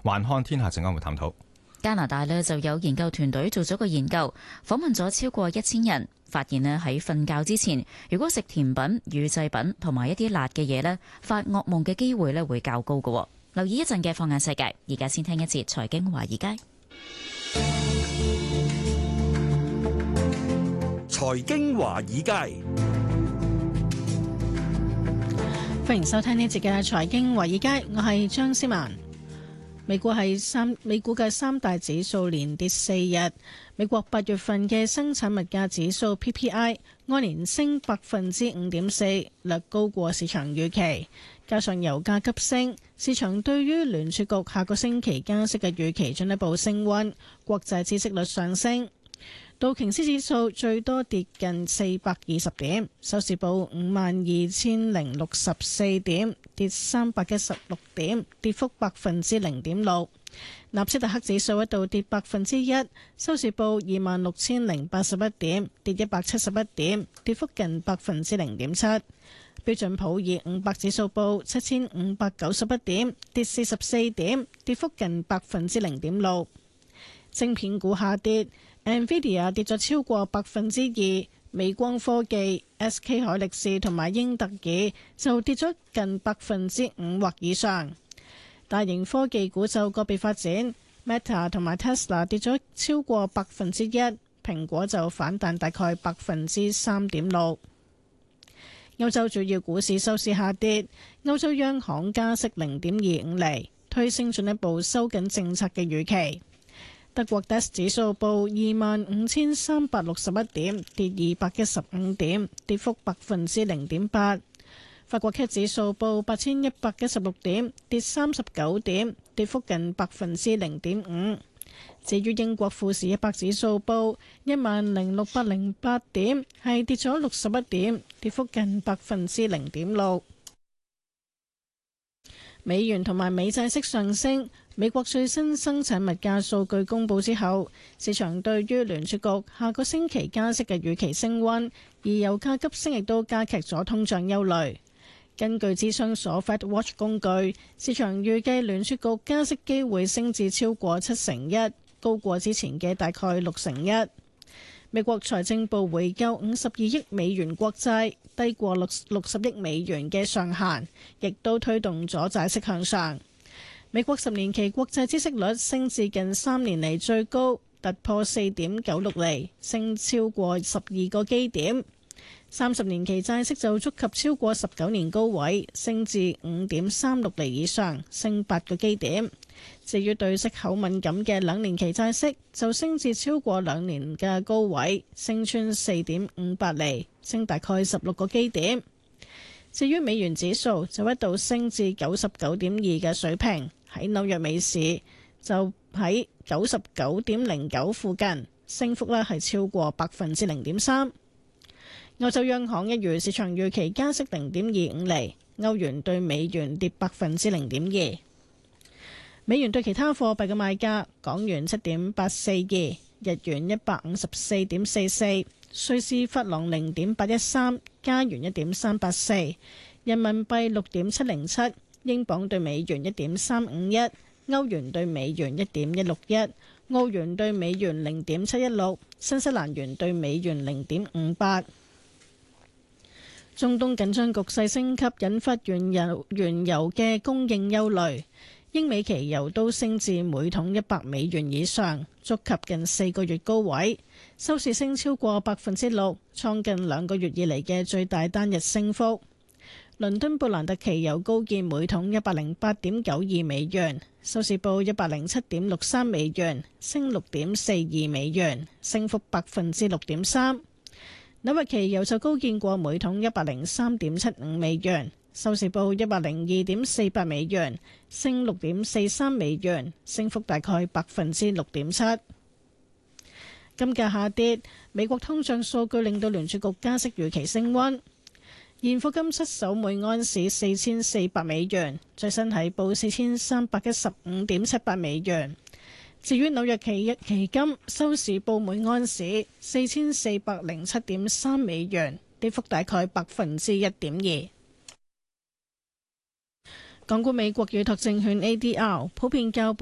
環看天下陣間會探討。 加拿大呢就有研究團隊做咗個研究，訪問咗超過1000人，發現呢喺瞓覺之前，如果食甜品、乳製品同埋一啲辣嘅嘢呢，發噩夢嘅機會呢會較高嘅。留意一陣嘅放眼世界，而家先聽一節財經華爾街。 財經華爾街， 歡迎收聽呢節嘅財經華爾街，我係張思文。美股嘅三大指數連跌4日，美國8月份嘅生產物價指數 PPI 按年升5.4%，略高過市場預期。加上油價急升，市場對於聯儲局下個星期加息嘅預期進一步升溫，國債孳息率上升。道瓊斯指數最多跌近420點，收市報52,064點，跌316點，跌幅0.6%。納斯達克指數一度跌1%，收市報26,081點，跌171點，跌幅近0.7%。標準普爾500指數報7,591點，跌44點，跌幅近0.6%。晶片股下跌。Nvidia 跌咗超過2%，美光科技、SK 海力士同埋英特爾就跌咗近5%或以上。大型科技股就個別發展 ，Meta 同埋 Tesla 跌咗超過1%，蘋果就反彈大概3.6%。歐洲主要股市收市下跌，歐洲央行加息0.25厘，推升進一步收緊政策嘅預期。德國 DAX 指數報25,361點，跌215點，跌幅0.8%。法國 CAC 指數報8,116點，跌39點，跌幅近0.5%。至於英國富時100指數報10,608點，係跌咗61點，跌幅近0.6%。美元同埋美債息上升。美國最新生產物價數據公佈之後，市場對於聯儲局下個星期加息嘅預期升溫，而油價急升亦都加劇咗通脹憂慮。根據諮詢所 FedWatch 工具，市場預計聯儲局加息機會升至超過71%，高過之前嘅大概61%。美國財政部回購52億美元國債，低過60億美元嘅上限，亦都推動咗債息向上。美國10年期國債孳息率升至近3年嚟最高，突破4.96厘，升超過12個基點。30年期債息就觸及超過19年高位，升至5.36厘以上，升8個基點。至於對息口敏感嘅2年期債息就升至超過2年嘅高位，升穿4.58厘，升大概16個基點。至於美元指數就一度升至99.2嘅水平。喺紐約美市就喺99.09附近，升幅咧係超過0.3%。歐洲央行一如市場預期加息0.25厘，歐元對美元跌0.2%。美元對其他貨幣嘅賣價：港元7.842，日元154.44，瑞士法郎0.813，加元1.384，人民幣6.707。英鎊對美元1.351，歐元對美元1.161，澳元對美元0.716，新西蘭元對美元0.58。中東緊張局勢升級，引發原油嘅供應憂慮。英美期油都升至每桶100美元以上，觸及近4個月高位，收市升超過6%，創近2個月以嚟嘅最大單日升幅。倫敦布蘭特期油高見每桶108.92美元，收市報107.63美元，升6.42美元，升幅6.3%。紐約期油就高見過每桶103.75美元，收市報102.48美元，升6.43美元，升幅大概6.7%。金價下跌，美國通脹數據令到聯儲局加息預期升溫。現貨金失守每安士4400美元，最新係報4315.78美元。至於紐約期金收市報每安士4407.3美元，跌幅大概1.2%。港股美國預託證券 ADR 普遍較